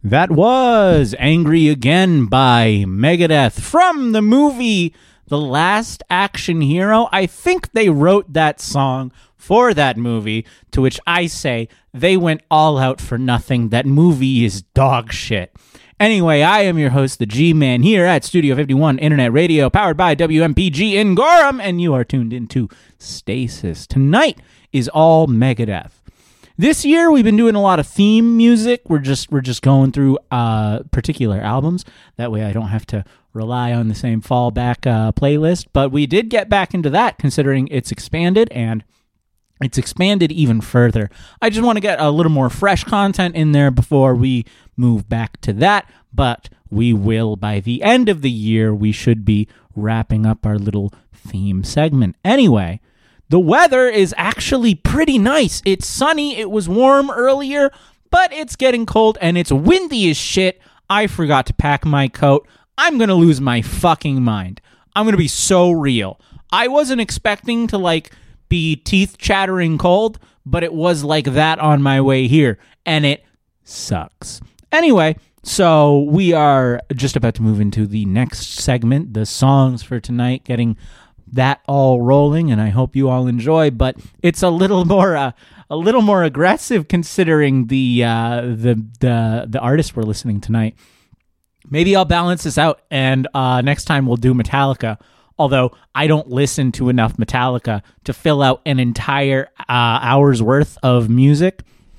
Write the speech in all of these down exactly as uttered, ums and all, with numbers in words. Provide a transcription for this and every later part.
That was Angry Again by Megadeth from the movie The Last Action Hero. I think they wrote that song for that movie, to which I say they went all out for nothing. That movie is dog shit. Anyway, I am your host, the G-Man, here at Studio fifty-one Internet Radio, powered by W M P G in Gorham, and you are tuned into Stasis. Tonight is all Megadeth. This year, we've been doing a lot of theme music. We're just we're just going through uh, particular albums. That way I don't have to rely on the same fallback uh, playlist. But we did get back into that, considering it's expanded, and it's expanded even further. I just want to get a little more fresh content in there before we move back to that. But we will, by the end of the year, we should be wrapping up our little theme segment. Anyway, the weather is actually pretty nice. It's sunny. It was warm earlier, but it's getting cold and it's windy as shit. I forgot to pack my coat. I'm going to lose my fucking mind. I'm going to be so real. I wasn't expecting to, like, be teeth chattering cold, but it was like that on my way here, and it sucks. Anyway, so we are just about to move into the next segment, the songs for tonight, getting that all rolling, and I hope you all enjoy. But it's a little more, uh, a little more aggressive considering the uh, the the the artist we're listening tonight. Maybe I'll balance this out, and uh, next time we'll do Metallica. Although I don't listen to enough Metallica to fill out an entire uh, hour's worth of music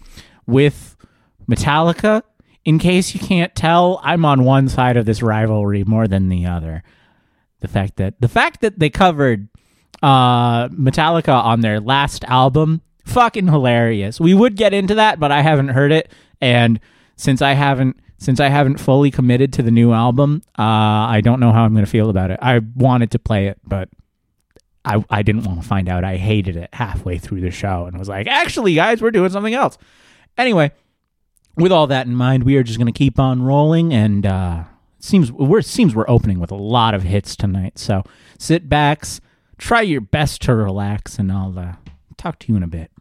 with Metallica. In case you can't tell, I'm on one side of this rivalry more than the other. The fact that the fact that they covered uh, Metallica on their last album, fucking hilarious. We would get into that, but I haven't heard it, and since I haven't since I haven't fully committed to the new album, uh, I don't know how I'm going to feel about it. I wanted to play it, but I I didn't want to find out I hated it halfway through the show and was like, actually, guys, we're doing something else. Anyway, with all that in mind, we are just going to keep on rolling, and uh, Seems we're seems we're opening with a lot of hits tonight, so sit back, try your best to relax, and I'll uh, talk to you in a bit.